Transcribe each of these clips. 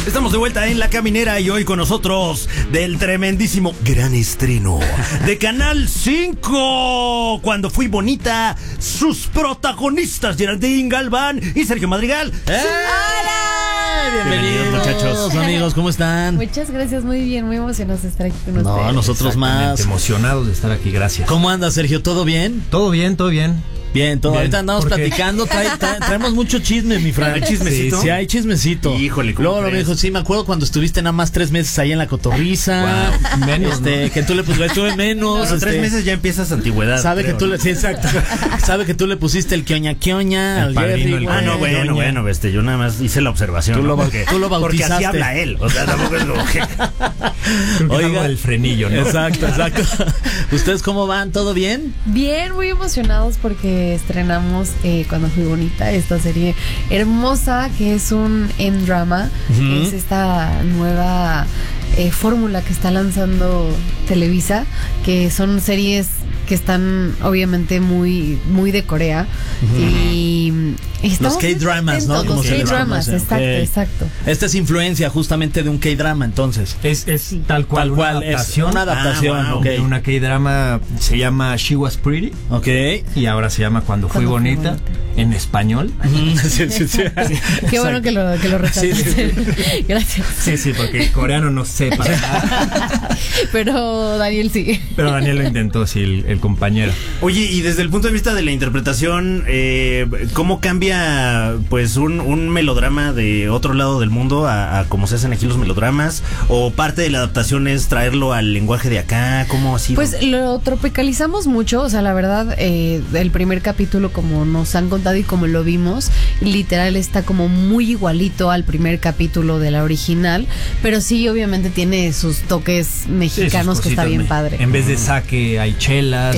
Estamos de vuelta en La Caminera y hoy con nosotros del tremendísimo gran estreno de Canal 5. Cuando fui bonita, sus protagonistas Geraldine Galván y Sergio Madrigal. ¡Hola! Bienvenidos, muchachos. Amigos, ¿cómo están? Muchas gracias, muy bien, muy emocionados de estar aquí con ustedes. No, nosotros más emocionados de estar aquí, gracias. ¿Cómo anda, Sergio? ¿Todo bien? Todo bien, todo bien. Bien, todo. Bien, Ahorita andamos platicando, traemos mucho chisme, mi Fran. ¿Hay chismecito? Sí, hay chismecito. Híjole, ¿cómo luego lo crees? dijo, sí, me acuerdo cuando estuviste nada más 3 meses ahí en la cotorriza. Wow, menos, ¿no? Que tú le pusiste, estuve menos. Pero 3 meses ya empiezas antigüedad. Sabe creo, que tú le, sí, exacto. Sabe que tú le pusiste el quioña El padrino, el Ah, no, bueno, yo nada más hice la observación. Tú lo Porque bautizaste. así habla él. O sea, tampoco es como que... Creo que es algo del frenillo, ¿no? Exacto. ¿Ustedes cómo van? ¿Todo bien? Bien, muy emocionados porque estrenamos Cuando Fui Bonita, esta serie hermosa que es un M-drama. Es esta nueva fórmula que está lanzando Televisa, que son series que están obviamente muy de Corea. Y los K-dramas, ¿no? Los K-dramas, exacto. Esta es influencia justamente de un K-drama, entonces. Es tal cual, una adaptación. Es una adaptación, wow. okay. Una K-drama se llama She Was Pretty. Ok. Y ahora se llama Cuando Fui Bonita, en español. Sí. Qué bueno que lo resaltaste. Sí. Gracias. Sí, porque el coreano no sé para nada. Pero Daniel sí. Pero Daniel lo intentó, sí, el compañero. Oye, y desde el punto de vista de la interpretación, ¿cómo cambia pues un melodrama de otro lado del mundo a cómo se hacen aquí los melodramas? ¿O parte de la adaptación es traerlo al lenguaje de acá? ¿Cómo ha sido? Pues lo tropicalizamos mucho, o sea, la verdad, el primer capítulo, como nos han contado y como lo vimos, literal está como muy igualito al primer capítulo de la original, pero sí, obviamente tiene sus toques mexicanos, que está bien padre. En vez de sake hay chelas.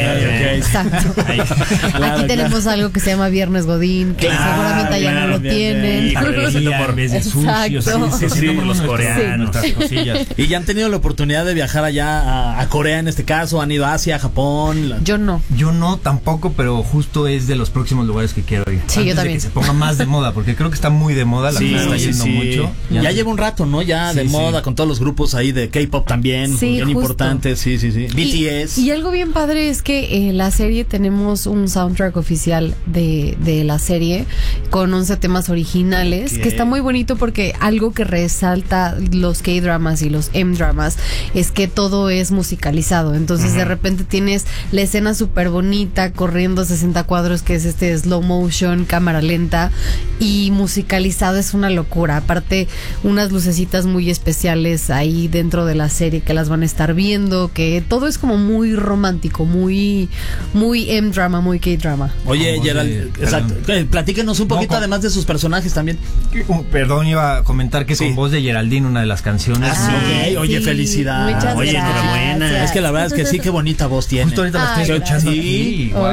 Exacto. Aquí tenemos algo que se llama Viernes Godín, que seguramente allá no lo tienen. En vez de sushi, sí, por los coreanos. ¿Y ya han tenido la oportunidad de viajar allá a Corea en este caso? ¿Han ido a Asia, Japón? Yo no. Yo no, tampoco, pero justo es de los próximos lugares que quiero ir. Sí, yo también. De que se ponga más de moda, porque creo que está muy de moda, la gente está yendo mucho. Ya lleva un rato, ¿no? Ya de moda, con todos los grupos ahí de K-pop también, bien justo. Importantes, sí. BTS. Y algo bien padre es que la serie tenemos un soundtrack oficial de la serie con 11 temas originales, que está muy bonito porque algo que resalta los K-dramas y los M-dramas es que todo es musicalizado. Entonces de repente tienes la escena súper bonita corriendo 60 cuadros, que es este slow motion, cámara lenta, y musicalizado es una locura. Aparte, unas lucecitas muy especiales ahí dentro de la serie que las van a estar viendo, que todo es como muy romántico, muy M-drama, muy K-drama. Oye, Gerald, exacto. Platíquenos un poquito además de sus personajes también. Perdón, iba a comentar que con voz de Geraldine, una de las canciones. Oye, felicidades. Muchas gracias. Enhorabuena. Es que la verdad es que sí, qué bonita voz tiene. Justo ahorita la estoy escuchando aquí. Wow.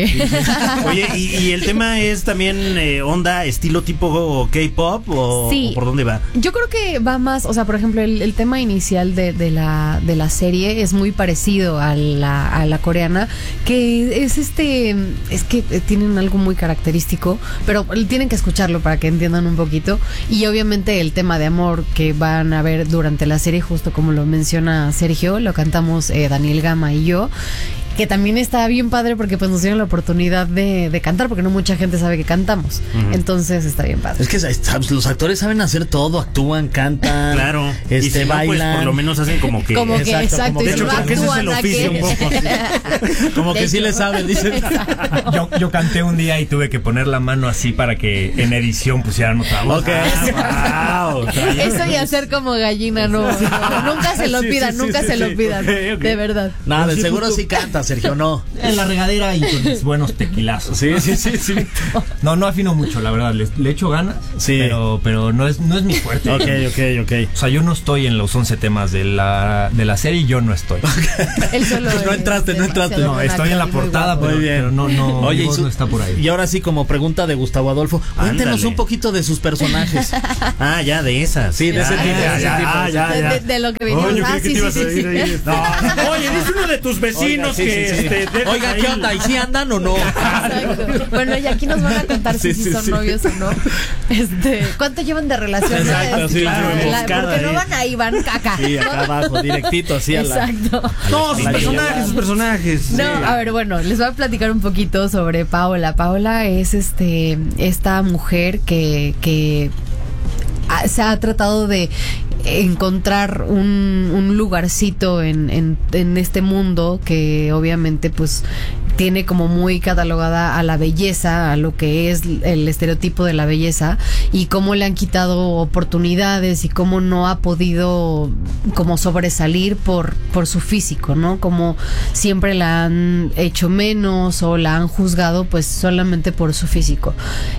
Oye, ¿y el tema es también onda, estilo tipo K-pop o por dónde va? Yo creo que va más, o sea, por ejemplo, el tema inicial de la serie es muy parecido a la coreana, que es que tienen algo muy característico, pero tienen que escucharlo para que entiendan un poquito. Y obviamente el tema de amor que van a ver durante la serie, justo como lo menciona Sergio, lo cantamos Daniel Gama y yo, que también está bien padre porque pues nos dieron la oportunidad de cantar, porque no mucha gente sabe que cantamos. Entonces está bien padre. Es que los actores saben hacer todo, actúan, cantan, claro, y si no, bailan, pues por lo menos hacen como que exacto, de hecho, creo que ese es el oficio un poco. Como que sí le saben, dicen. Yo canté un día y tuve que poner la mano así para que en edición pusieran otra voz. Wow. Eso y hacer como gallina, no, nunca se lo pidan, se lo pidan, de verdad. Nada, de seguro sí canta, Sergio, ¿no? En la regadera y con mis buenos tequilazos. Sí. No afino mucho, la verdad. Le echo ganas, pero no es mi fuerte. Ok. O sea, yo no estoy en los 11 temas de la serie y yo no estoy. Él solo pues no entraste. No, estoy en la portada, pero no. Oye, no está por ahí. Y ahora sí, como pregunta de Gustavo Adolfo, cuéntenos un poquito de sus personajes. Ya, de esas. Sí, de ese tipo. De lo que venimos. Oye, yo creí que te ibas a decir ahí. No. Oye, dice uno de tus vecinos que Oiga, ¿qué onda? ¿Y si andan o no? Exacto. Bueno, y aquí nos van a contar si son novios o no. ¿Cuánto llevan de relación? Exacto, sí, claro. Porque no van ahí, van acá. Sí, acá abajo, directito, así Exacto. No, sus personajes. No, a ver, bueno, les voy a platicar un poquito sobre Paola. Paola es esta mujer que se ha tratado de encontrar un lugarcito en este mundo que obviamente pues tiene como muy catalogada a la belleza, a lo que es el estereotipo de la belleza, y cómo le han quitado oportunidades y cómo no ha podido como sobresalir por su físico, ¿no? Como siempre la han hecho menos o la han juzgado pues solamente por su físico.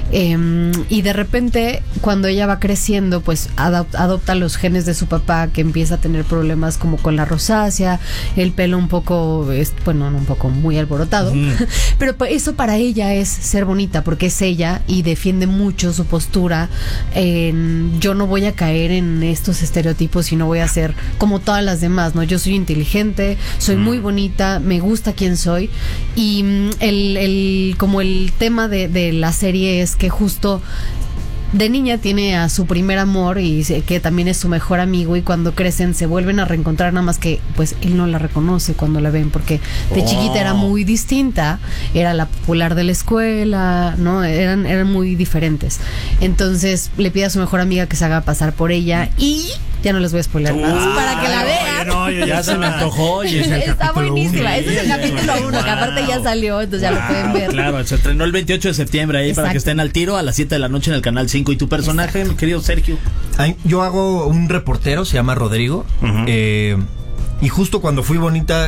Y de repente, cuando ella va creciendo, pues adopta los genes de su papá, que empieza a tener problemas como con la rosácea, el pelo un poco, muy alborotado. Pero eso para ella es ser bonita, porque es ella y defiende mucho su postura en yo no voy a caer en estos estereotipos y no voy a ser como todas las demás, ¿no? Yo soy inteligente, soy muy bonita, me gusta quien soy, y como el tema de la serie es que justo de niña tiene a su primer amor y que también es su mejor amigo, y cuando crecen se vuelven a reencontrar, nada más que pues él no la reconoce cuando la ven, porque de chiquita era muy distinta, era la popular de la escuela, ¿no? Eran muy diferentes. Entonces le pide a su mejor amiga que se haga pasar por ella, y ya no les voy a spoiler nada para que la vean. Ya se me antojó. Y está buenísima. Ese es el capítulo 1, que aparte ya salió, entonces ya lo pueden ver. Claro, se estrenó el 28 de septiembre ahí. Exacto. Para que estén al tiro a las 7 de la noche en el Canal 5. ¿Y tu personaje, mi querido Sergio? Yo hago un reportero, se llama Rodrigo. Y justo cuando fui bonita,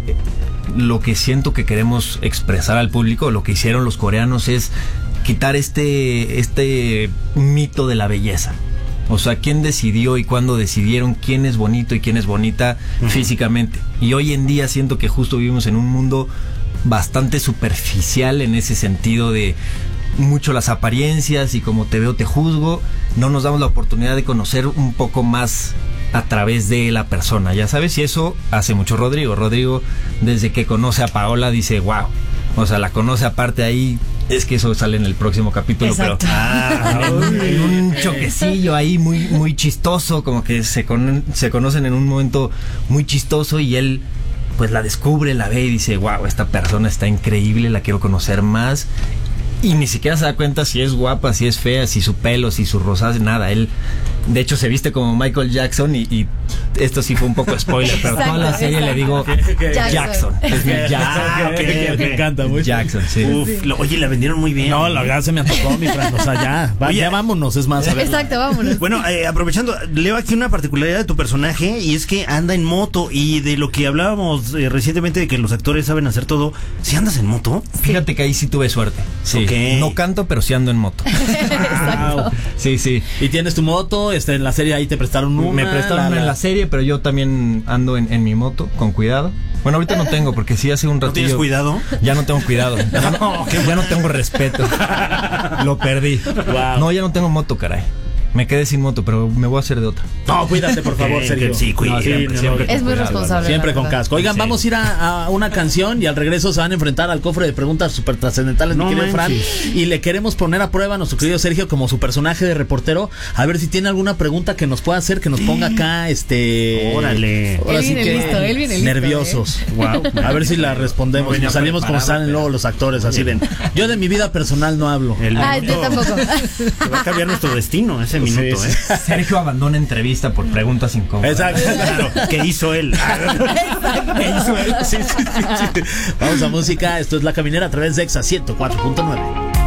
lo que siento que queremos expresar al público, lo que hicieron los coreanos, es quitar este mito de la belleza. O sea, ¿quién decidió y cuándo decidieron quién es bonito y quién es bonita físicamente? Y hoy en día siento que justo vivimos en un mundo bastante superficial en ese sentido de mucho las apariencias y como te veo te juzgo. No nos damos la oportunidad de conocer un poco más a través de la persona, ya sabes, y eso hace mucho Rodrigo. Rodrigo, desde que conoce a Paola, dice, wow, o sea, la conoce aparte ahí. Es que eso sale en el próximo capítulo. Exacto. Pero en un choquecillo ahí muy, muy chistoso, como que se conocen en un momento muy chistoso, y él pues la descubre, la ve y dice, wow, esta persona está increíble, la quiero conocer más. Y ni siquiera se da cuenta si es guapa, si es fea, si su pelo, si su rosácea, nada. Él, de hecho, se viste como Michael Jackson, y esto sí fue un poco spoiler, pero toda la serie le digo Jackson. Es mi Jackson. Me encanta mucho. Jackson, sí. Oye, la vendieron muy bien. No, la verdad se me antojó, mi Fran. O sea, ya vámonos, es más. Exacto, vámonos. Bueno, aprovechando, leo aquí una particularidad de tu personaje, y es que anda en moto, y de lo que hablábamos recientemente de que los actores saben hacer todo. ¿Sí andas en moto? Fíjate que ahí sí tuve suerte. Sí. Okay. No canto, pero sí ando en moto. Exacto. Sí. ¿Y tienes tu moto? En la serie ahí te prestaron una. Me prestaron en la serie, pero yo también ando en mi moto, con cuidado. Bueno, ahorita no tengo, porque sí hace un ratillo. ¿No tienes cuidado? Ya no tengo cuidado. Ya no tengo respeto. Lo perdí. Wow. No, ya no tengo moto, caray. Me quedé sin moto, pero me voy a hacer de otra. No, cuídate, por favor, Sergio. Sí, cuídate. Siempre es muy responsable. Siempre con casco. Oigan, vamos a ir a una canción, y al regreso se van a enfrentar al cofre de preguntas súper trascendentales, mi querido Fran. Y le queremos poner a prueba a nuestro querido Sergio como su personaje de reportero. A ver si tiene alguna pregunta que nos pueda hacer, que nos ponga acá, Órale. Ahora sí que él viene listo, nerviosos. Wow. A ver si la respondemos. Nos salimos como salen luego los actores, así ven. Yo de mi vida personal no hablo. Yo tampoco. Se va a cambiar nuestro destino ese minuto, Sergio abandona entrevista por preguntas incómodas. Exacto. Claro. ¿Qué hizo él? ¿Qué hizo él? Sí. Vamos a música. Esto es La Caminera a través de Exa 104.9.